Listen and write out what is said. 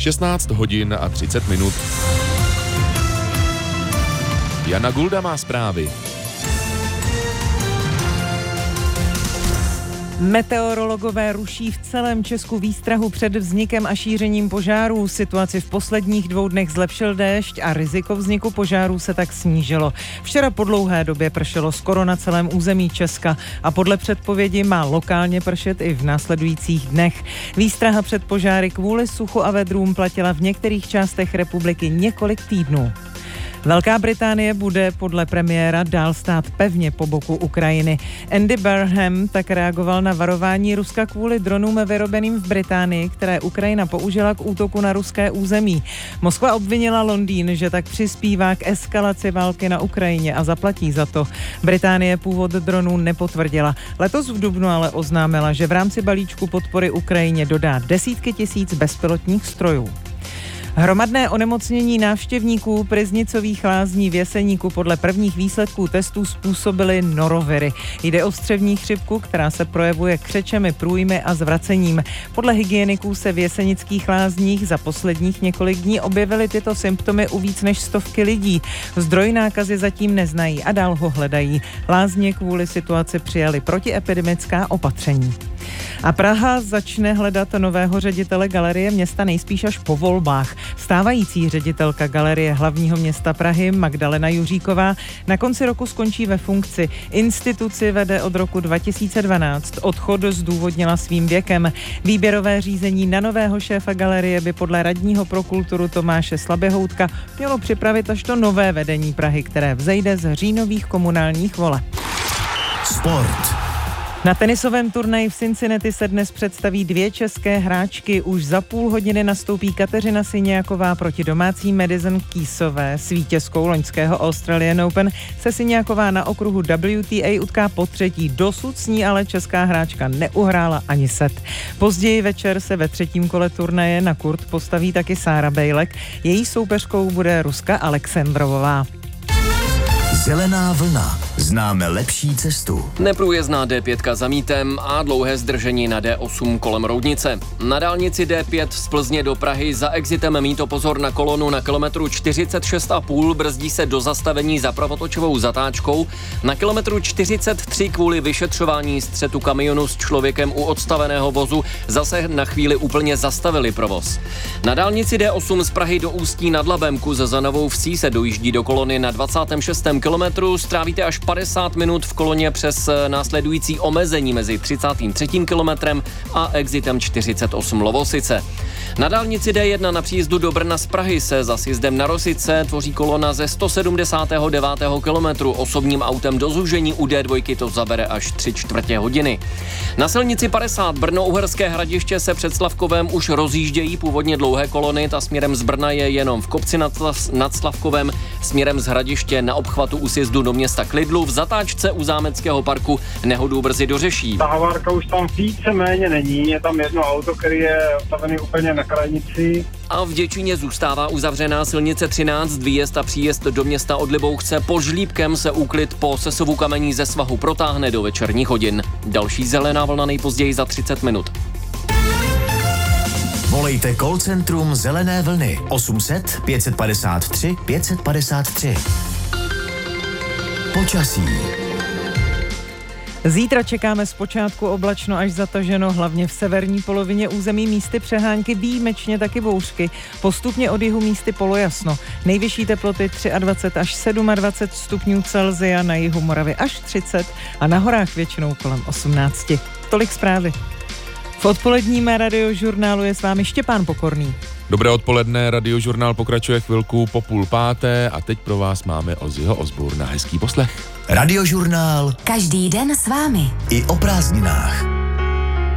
16 hodin a 30 minut. Jana Gulda má zprávy. Meteorologové ruší v celém Česku výstrahu před vznikem a šířením požárů. Situaci v posledních 2 dnech zlepšil déšť a riziko vzniku požárů se tak snížilo. Včera po dlouhé době pršelo skoro na celém území Česka a podle předpovědi má lokálně pršet i v následujících dnech. Výstraha před požáry kvůli suchu a vedrům platila v některých částech republiky několik týdnů. Velká Británie bude podle premiéra dál stát pevně po boku Ukrajiny. Andy Burnham tak reagoval na varování Ruska kvůli dronům vyrobeným v Británii, které Ukrajina použila k útoku na ruské území. Moskva obvinila Londýn, že tak přispívá k eskalaci války na Ukrajině a zaplatí za to. Británie původ dronů nepotvrdila. Letos v dubnu ale oznámila, že v rámci balíčku podpory Ukrajině dodá desítky tisíc bezpilotních strojů. Hromadné onemocnění návštěvníků Pryznicových lázní v Jeseníku podle prvních výsledků testů způsobily noroviry. Jde o střevní chřipku, která se projevuje křečemi, průjmy a zvracením. Podle hygieniků se v Jesenických lázních za posledních několik dní objevily tyto symptomy u víc než 100 lidí. Zdroj nákazy zatím neznají a dál ho hledají. Lázně kvůli situaci přijali protiepidemická opatření. A Praha začne hledat nového ředitele Galerie města nejspíš až po volbách. Stávající ředitelka Galerie hlavního města Prahy Magdalena Juříková na konci roku skončí ve funkci. Instituci vede od roku 2012. Odchod zdůvodnila svým věkem. Výběrové řízení na nového šéfa Galerie by podle radního pro kulturu Tomáše Slaběhoutka mělo připravit až to nové vedení Prahy, které vzejde z říjnových komunálních voleb. Sport. Na tenisovém turnaji v Cincinnati se dnes představí 2 české hráčky. Už za půl hodiny nastoupí Kateřina Syňáková proti domácí Madison Keysové. S vítězkou loňského Australian Open se Syňáková na okruhu WTA utká potřetí. Dosud s ní ale česká hráčka neuhrála ani set. Později večer se ve 3. kole turnaje na kurt postaví taky Sára Bejlek. Její soupeřkou bude Ruska Alexandrovová. Zelená vlna. Známe lepší cestu. Neprůjezdná D5 za Mítem a dlouhé zdržení na D8 kolem Roudnice. Na dálnici D5 z Plzně do Prahy za exitem mítopozor na kolonu na kilometru 46,5, brzdí se do zastavení za pravotočovou zatáčkou. Na kilometru 43 kvůli vyšetřování střetu kamionu s člověkem u odstaveného vozu zase na chvíli úplně zastavili provoz. Na dálnici D8 z Prahy do Ústí nad Labem za Novou Vsí se dojíždí do kolony na 26. kilometru, strávíte až 50 minut v koloně přes následující omezení mezi 33. kilometrem a exitem 48 Lovosice. Na dálnici D1 na příjezdu do Brna z Prahy se za sjezdem na Rosice tvoří kolona ze 179. kilometru. Osobním autem do zúžení u D2 to zabere až 3/4 hodiny. Na silnici 50 Brno-Uherské Hradiště se před Slavkovem už rozjíždějí původně dlouhé kolony. Ta směrem z Brna je jenom v Kopci nad Slavkovem, směrem z Hradiště na obchvatu u sjezdu do města Klidlu. V zatáčce u Zámeckého parku nehodu brzy dořeší. Ta havárka už tam víceméně není, je tam jedno auto, který je ostavený úplně na krajnici. A v Děčíně zůstává uzavřená silnice 13, výjezd a příjezd do města od Libouchce. Pod Žlíbkem se úklid po sesuvu kamení ze svahu protáhne do večerních hodin. Další zelená vlna nejpozději za 30 minut. Volejte call centrum Zelené vlny 800 553 553. Počasí. Zítra čekáme zpočátku oblačno až zataženo, hlavně v severní polovině území místy přehánky, výjimečně taky bouřky. Postupně od jihu místy polojasno. Nejvyšší teploty 23 až 27 stupňů Celsia, na jihu Moravy až 30 a na horách většinou kolem 18. Tolik zprávy. V odpoledním radiožurnálu je s vámi Štěpán Pokorný. Dobré odpoledne, radiožurnál pokračuje chvilku po 4:30 a teď pro vás máme Ozzyho Osbourna. Hezký poslech. Radiožurnál. Každý den s vámi. I o prázdninách.